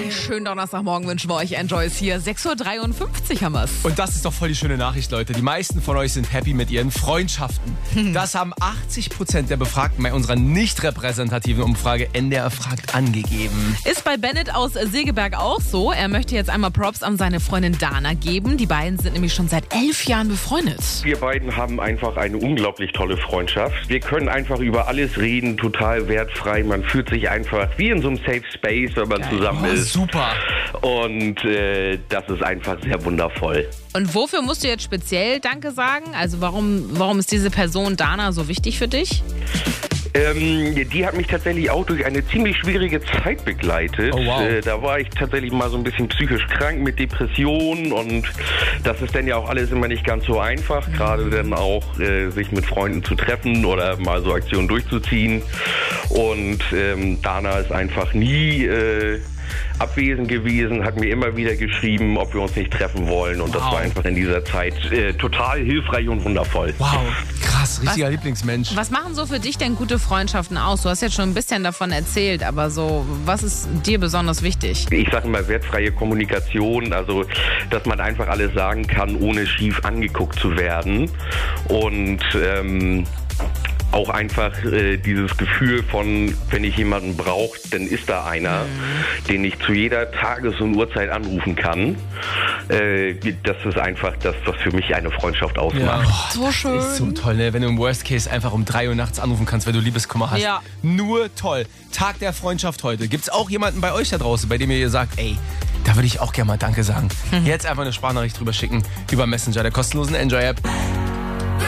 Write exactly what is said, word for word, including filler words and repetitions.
Schönen Donnerstagmorgen wünschen wir euch. Enjoy ist hier. sechs Uhr dreiundfünfzig haben wir's. Und das ist doch voll die schöne Nachricht, Leute. Die meisten von euch sind happy mit ihren Freundschaften. Das haben achtzig Prozent der Befragten bei unserer nicht repräsentativen Umfrage N D R fragt angegeben. Ist bei Bennett aus Segeberg auch so. Er möchte jetzt einmal Props an seine Freundin Dana geben. Die beiden sind nämlich schon seit elf Jahren befreundet. Wir beiden haben einfach eine unglaublich tolle Freundschaft. Wir können einfach über alles reden, total wertfrei. Man fühlt sich einfach wie in so einem Safe Space, wenn man zusammen Oh, ist. super. Und äh, das ist einfach sehr wundervoll. Und wofür musst du jetzt speziell Danke sagen? Also warum, warum ist diese Person Dana so wichtig für dich? Ähm, die hat mich tatsächlich auch durch eine ziemlich schwierige Zeit begleitet. Oh, wow. Äh, da war ich tatsächlich mal so ein bisschen psychisch krank mit Depressionen und das ist dann ja auch alles immer nicht ganz so einfach, mhm. gerade dann auch äh, sich mit Freunden zu treffen oder mal so Aktionen durchzuziehen. Und ähm, Dana ist einfach nie äh, abwesend gewesen, hat mir immer wieder geschrieben, ob wir uns nicht treffen wollen und wow. das war einfach in dieser Zeit äh, total hilfreich und wundervoll. Wow, krass, richtiger was, Lieblingsmensch. Was machen so für dich denn gute Freundschaften aus? Du hast jetzt schon ein bisschen davon erzählt, aber so, was ist dir besonders wichtig? Ich sage immer wertfreie Kommunikation, also dass man einfach alles sagen kann, ohne schief angeguckt zu werden und ähm, auch einfach äh, dieses Gefühl von, wenn ich jemanden brauche, dann ist da einer, mhm. den ich zu jeder Tages- und Uhrzeit anrufen kann. Äh, das ist einfach das, was für mich eine Freundschaft ausmacht. Ja. Oh, so schön. Das ist so toll, ne? Wenn du im Worst Case einfach um drei Uhr nachts anrufen kannst, wenn du Liebeskummer hast. Ja. Nur toll. Tag der Freundschaft heute. Gibt's auch jemanden bei euch da draußen, bei dem ihr sagt, ey, da würde ich auch gerne mal Danke sagen. Mhm. Jetzt einfach eine Sprachnachricht drüber schicken über Messenger der kostenlosen Enjoy-App.